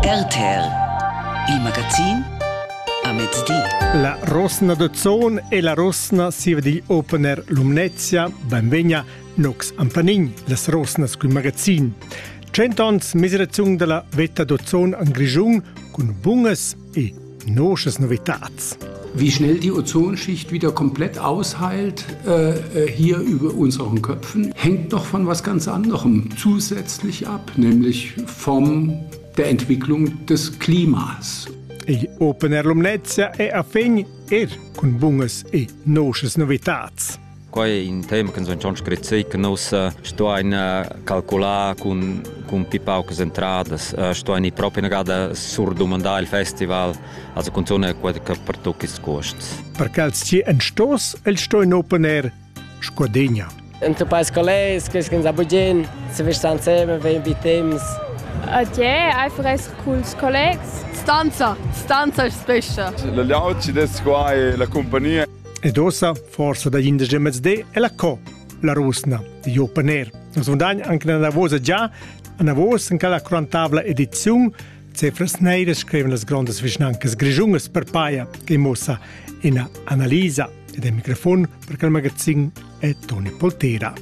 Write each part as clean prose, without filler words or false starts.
RTR, il magazin a mezz'dì. La Rosna d'Ozzon e la Rosna si vede Open Air Lumnezia, benvegna Nox Ampanin, las Rosnas cui magazin. 100 ans miserazione della vetta d'Ozzon an Grischun con bunges e noches novitats. Wie schnell die Ozonschicht wieder komplett ausheilt, hier über unseren Köpfen, hängt doch von was ganz anderem zusätzlich ab, nämlich von der Entwicklung des Klimas. E Open Air Lumnezia è a fegn con bunges e noches novitats. Qua è un tema che sono già scritto che noi sto in calcolare con pipaucas entradas, sto in proprio negada surdomandare il festival, also con zone che per tutti i costi. Perché c'è un stos e sto in Open Air squadegna. Entre pais colegas, que uns abugin, se vestan zusammen, wenn wir teams. Ja, einfach als cooles Kollegs. Stanza è il pesce. Le liauci des qua e la compagnia. Ed ossa, forza da Indes mezz'dì, è la la Rosna di Open Air. Nos vundagn anche una voce già, una voce in quella 40ª edizione, cifras neiras scriven las grandes vischnancas grigiungas per paia, che mossa in analisa ed il microfono perché il magazzin è Toni Poltera.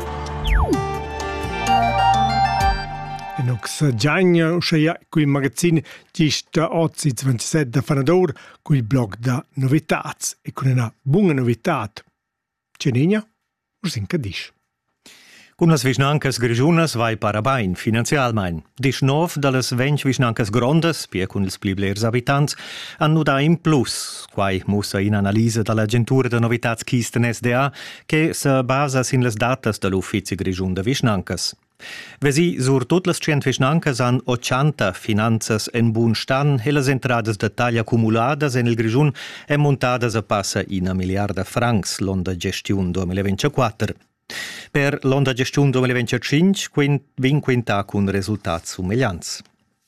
E nox giagna uscia qui il magazzin gista oggi 27 fanador con il blog da novitats e con una buona novitat. Cenigna, usin cadis. Con las vischnancas grigiunas vai parabain finanzialmein. 19 dallas 20 vischnancas grondas, pie con ils bliblers abitants, hanno da in plus, quai mussa in analisa dall'agentura de novitats Kisten SDA, che se basa sin las datas dall'uffizi grigiun de vischnancas. Vesi sur tut las 100 vischnancas han 80 finanzas en bun stan e las entradas de taglia accumuladas en il grigiun e montadas a passa in a miliarda francs l'onda gestiun 2024. Per l'onda gestiun 2025 vin quinta con resultats umiliants.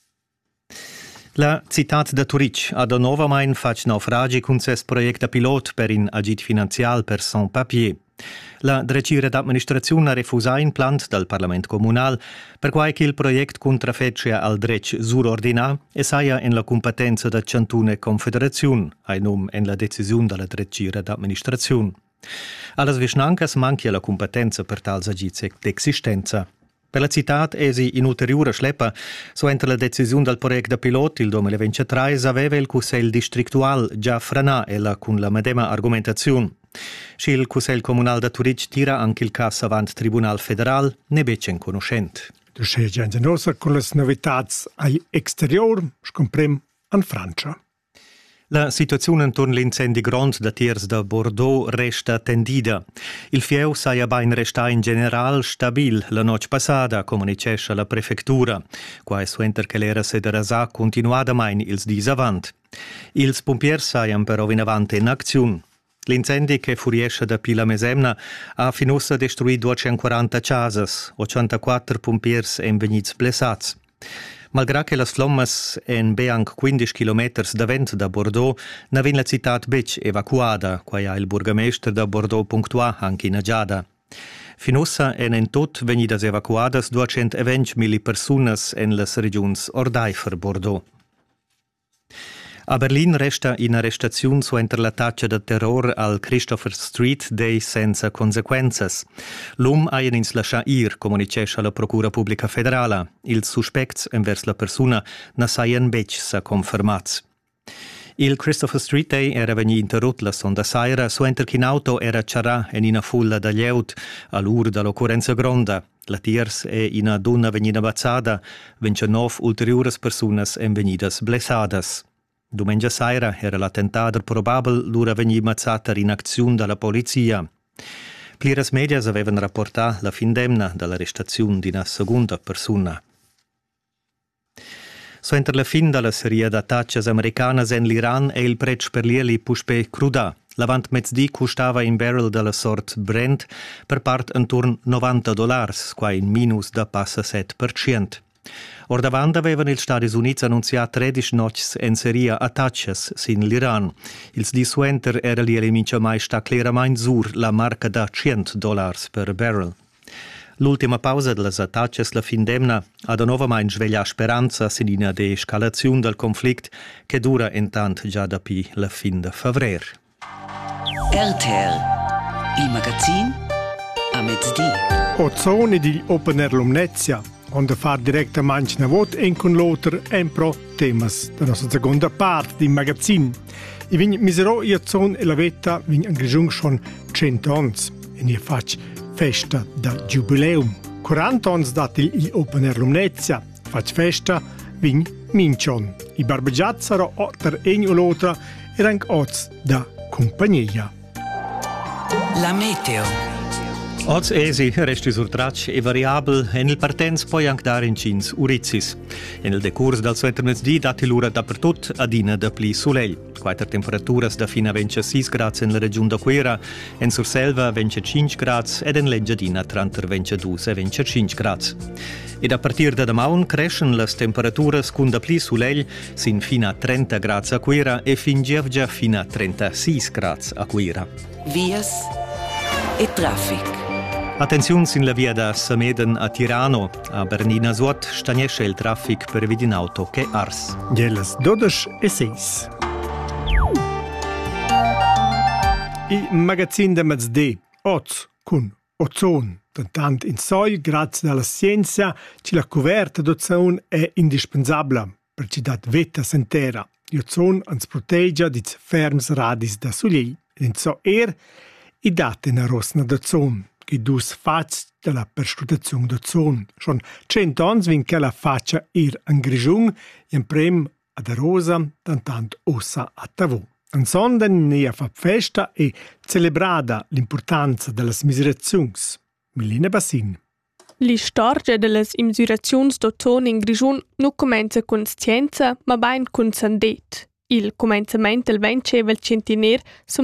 La citat de Turic ad novamain fac naufragi cun ses projecta pilot per in agit finanzial per sans papier. La Drecira d'Amministrazione ha refusato in plant dal Parlament Comunal per quai che il proiect contrafeccia al drec surordinà e saia in la competenza da Ciantune Confederazione, ai num en la decisione dalla Drecira d'Amministrazione. Allas vischnancas manchia la competenza per tals agits d'existenza. Per la citat esi in ulteriore schleppa, so entra la decisione del proiect pilot il 2023 aveva il Cussel districtual già franà ella con la medema argomentazione. Se il Cussel Comunal da Turic tira anche il caso avant Tribunal Federal, ne becen conoscent. Tu sei già in nostra con le novitats ai exterior, scomprem an Francia. La situazione intorno all'incendi grond da tiers da Bordeaux resta tendida. Il fieu saia bain resta in general stabil la noche passada, comunicesce la prefectura, qua suenter che l'era se de rasà continuada main ils dis avant. Ils pompiers saian però in avanti in azione. L'incendi che furiesce da Pila Mesemna ha finussa destruì 240 casas, 84 pompiers en vegnits blessats. Malgrà che las flommas en beanc 15 km davant da Bordeaux, n'avin la citat bec evacuada, quai ha il burgamester da Bordeaux punctua anche in agiada. Finussa en tot venidas evacuadas 220.000 personas en las regions Ordaifer Bordeaux. A Berlin resta in arrestazione suenter l'attacco de terror al Christopher Street Day senza consequenzas. L'um ha ins lascia ir, comunicesce la Procura Pubblica Federala. Ils suspects envers la persona na saien bec sa confermats. Il Christopher Street Day era vegni interrut la sonda saira, suenter che in auto era ciarà en ina fulla da glieut, all'ur dall'occorrenza gronda. La tiers e ina donna vegnida bazzada, 29 ulteriores personas en venidas blessadas. Domenica sera era l'attentato probabile l'ora vegni mazzata in azione dalla polizia. Pliras medias avevano rapportato la findemna dall'arrestazione di una seconda persona. So enter la fin dalla serie d'attacches americanas en l'Iran e il prezzo per lieli puspè cruda. L'avant mezz'dì costava in barrel della sort Brent per part intorno $90, qua in minus da passa 7%. Or davant avevano ils Stati Uniti annunziato 13 noches en seria attacches sin l'Iran. Ils di suenter era lieli mincha mai sta claramain sur la marca da $100 per barrel. L'ultima pausa delle attacches la fin d'emna ha da novamain sveglià speranza sinina de escalazione del conflict che dura intant già da pi la fin de febrer. RTL, il magazin a mezz'dì. Ozzone di Open Air Lumnezia, onde far direttamente una vot en con l'altro en pro temas della nostra seconda parte di magazin. I vin miserò io zon e la vetta vin in Grigiung schon 100 ans e ne fac festa da jubileum. 40 ans dat il Open Air Lumnezia, fac festa vin minchon. I barbeggiat sarò otter en o l'altra e anche oz da compagnia. La meteo. Oz esi resti sur traccia e variabile e nel partenz poi anche dar in cins urizis. E nel decurs del suo mezz'dì dati l'ura dappertut adina da pli soleil. Quater temperaturas da fino a 26 gradi in la regione da Quera, in Surselva 25 gradi ed in Leggiadina tra 22 e 25 gradi. Ed a partir da damaun crescen las temperaturas con da pli soleil sin fino a 30 gradi a Quera e fin già fino a 36 gradi a Quera. Vias e traffic. Attenzione sin la via da Sameden a Tirano. A Bernina Suot stagnesce il traffic per via in auto che Ars. Gelas 12 e 6. Il magazin de mezz'dì, Oz con ozon. Tant in soi, grazie alla scienza, che la coverta d'ozon è indispensabile per ci dat vetta sentera. L'ozon ens protegge di ferms radis da soleil. In so i date in rosna d'ozon, che dus fats della perscrutazione d'ozon. Schon 100 ans vin che la faccia in Grigiung, in prem ad a rosa, tant ossa a tavò. En sonden ne fa festa e celebrada l'importanza delle misurazioni. Milena Bassin. L'istorgia delle misurazioni d'ozon in Grigiun non comincia con scienza, ma ben con sandet. Il cominciamento del 20 centenario